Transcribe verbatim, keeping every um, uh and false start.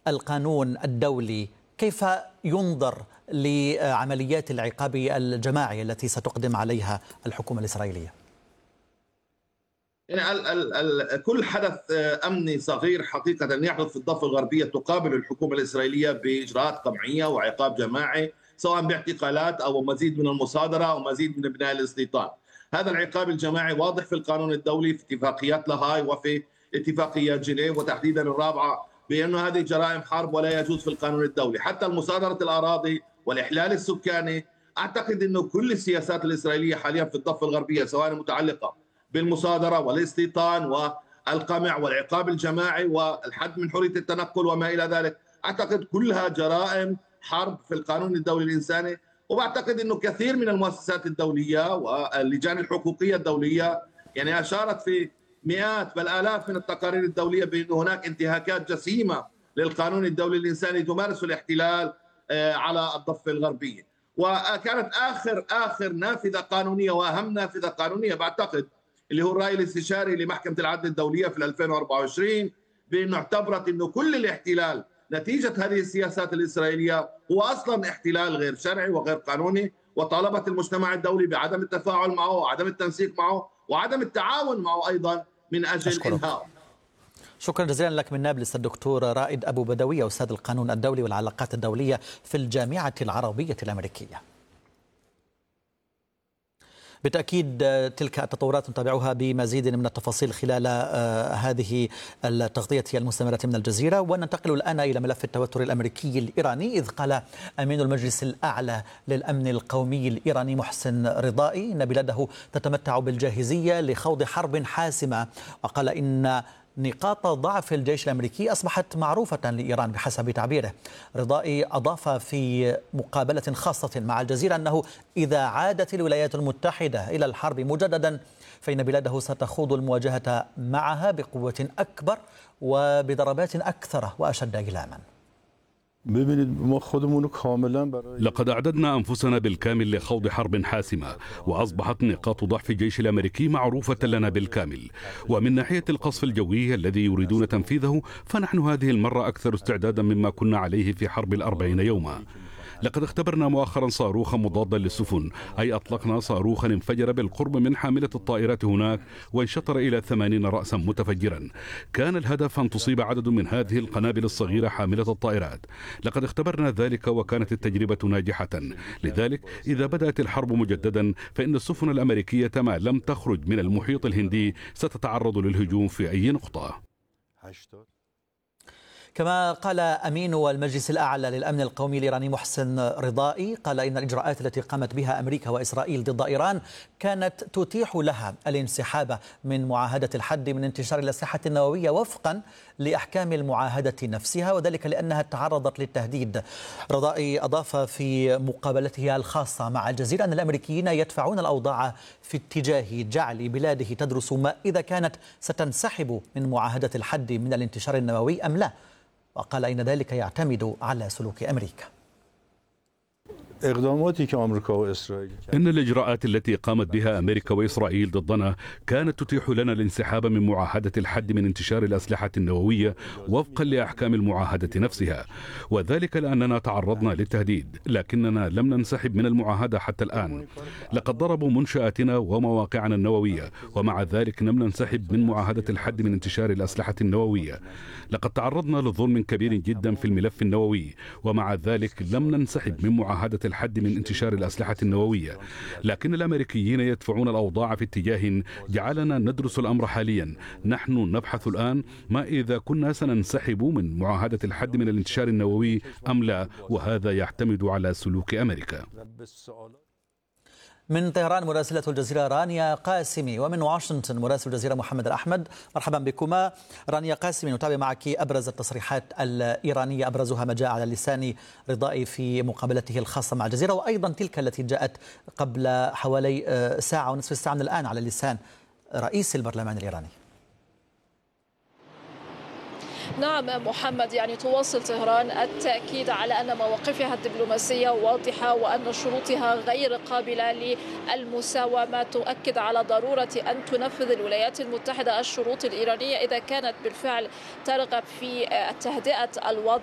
القانون الدولي، كيف ينظر لعمليات العقاب الجماعي التي ستقدم عليها الحكومة الإسرائيلية؟ يعني ال ال ال كل حدث أمني صغير حقيقة يحدث في الضفة الغربية تقابل الحكومة الإسرائيلية بإجراءات قمعية وعقاب جماعي، سواء باعتقالات أو مزيد من المصادرة أو مزيد من بناء الاستيطان. هذا العقاب الجماعي واضح في القانون الدولي، في اتفاقيات لاهاي وفي اتفاقيات جنيف، وتحديدا الرابعة، بأنه هذه جرائم حرب ولا يجوز في القانون الدولي. حتى مصادرة الأراضي والإحلال السكاني، أعتقد أنه كل السياسات الإسرائيلية حاليا في الضفة الغربية سواء متعلقة بالمصادرة والاستيطان والقمع والعقاب الجماعي والحد من حرية التنقل وما إلى ذلك، أعتقد كلها جرائم حرب في القانون الدولي الإنساني. وبعتقد أنه كثير من المؤسسات الدولية واللجان الحقوقية الدولية يعني أشارت في مئات بل آلاف من التقارير الدولية بأن هناك انتهاكات جسيمة للقانون الدولي الإنساني تمارس الاحتلال على الضفة الغربية. وكانت آخر آخر نافذة قانونية وأهم نافذة قانونية بعتقد اللي هو الرأي الاستشاري لمحكمة العدل الدولية في ألفين وأربعة وعشرين، بأنه اعتبرت أنه كل الاحتلال نتيجة هذه السياسات الإسرائيلية هو أصلا احتلال غير شرعي وغير قانوني، وطالبت المجتمع الدولي بعدم التفاعل معه وعدم التنسيق معه وعدم التعاون معه أيضا من أجل إنهاء. شكرا جزيلا لك من نابلس الدكتور رائد أبو بدوية، أستاذ القانون الدولي والعلاقات الدولية في الجامعة العربية الأمريكية. بالتأكيد تلك التطورات نتابعها بمزيد من التفاصيل خلال هذه التغطية المستمرة من الجزيرة. وننتقل الآن إلى ملف التوتر الأمريكي الإيراني، إذ قال أمين المجلس الأعلى للأمن القومي الإيراني محسن رضائي إن بلاده تتمتع بالجاهزية لخوض حرب حاسمة، وقال إن نقاط ضعف الجيش الأمريكي أصبحت معروفة لإيران بحسب تعبيره. رضائي أضاف في مقابلة خاصة مع الجزيرة أنه إذا عادت الولايات المتحدة إلى الحرب مجددا فإن بلاده ستخوض المواجهة معها بقوة أكبر وبضربات أكثر وأشد إيلاما. لقد أعددنا أنفسنا بالكامل لخوض حرب حاسمة، وأصبحت نقاط ضعف الجيش الأمريكي معروفة لنا بالكامل. ومن ناحية القصف الجوي الذي يريدون تنفيذه فنحن هذه المرة أكثر استعدادا مما كنا عليه في حرب الأربعين يوما. لقد اختبرنا مؤخرا صاروخا مضادا للسفن، أي أطلقنا صاروخا انفجر بالقرب من حاملة الطائرات هناك وانشطر إلى ثمانين رأسا متفجرا. كان الهدف أن تصيب عدد من هذه القنابل الصغيرة حاملة الطائرات. لقد اختبرنا ذلك وكانت التجربة ناجحة. لذلك إذا بدأت الحرب مجددا فإن السفن الأمريكية ما لم تخرج من المحيط الهندي ستتعرض للهجوم في أي نقطة. كما قال أمين المجلس الأعلى للأمن القومي الإيراني محسن رضائي، قال إن الإجراءات التي قامت بها أمريكا وإسرائيل ضد إيران كانت تتيح لها الانسحاب من معاهدة الحد من انتشار الأسلحة النووية وفقا لأحكام المعاهدة نفسها، وذلك لأنها تعرضت للتهديد. رضائي أضاف في مقابلته الخاصة مع الجزيرة أن الأمريكيين يدفعون الأوضاع في اتجاه جعل بلاده تدرس ما إذا كانت ستنسحب من معاهدة الحد من الانتشار النووي أم لا، وقال إن ذلك يعتمد على سلوك أمريكا. إن الإجراءات التي قامت بها أمريكا وإسرائيل ضدنا كانت تتيح لنا الانسحاب من معاهدة الحد من انتشار الأسلحة النووية وفقا لأحكام المعاهدة نفسها، وذلك لأننا تعرضنا للتهديد، لكننا لم ننسحب من المعاهدة حتى الآن. لقد ضربوا منشآتنا ومواقعنا النووية، ومع ذلك لم ننسحب من معاهدة الحد من انتشار الأسلحة النووية. لقد تعرضنا لظلم كبير جدا في الملف النووي، ومع ذلك لم ننسحب من معاهدة الحد من انتشار الأسلحة النووية. لكن الأمريكيين يدفعون الأوضاع في اتجاه جعلنا ندرس الأمر حاليا. نحن نبحث الآن ما إذا كنا سننسحب من معاهدة الحد من الانتشار النووي أم لا، وهذا يعتمد على سلوك أمريكا. من طهران مراسلة الجزيرة رانيا قاسمي، ومن واشنطن مراسل الجزيرة محمد الأحمد. مرحبا بكما. رانيا قاسمي، نتابع معك أبرز التصريحات الإيرانية، أبرزها ما جاء على لسان رضائي في مقابلته الخاصة مع الجزيرة، وأيضا تلك التي جاءت قبل حوالي ساعة ونصف ساعة من الآن على لسان رئيس البرلمان الإيراني. نعم محمد، يعني تواصل طهران التأكيد على أن مواقفها الدبلوماسية واضحة وأن شروطها غير قابلة للمساومة. تؤكد على ضرورة أن تنفذ الولايات المتحدة الشروط الإيرانية إذا كانت بالفعل ترغب في تهدئة الوضع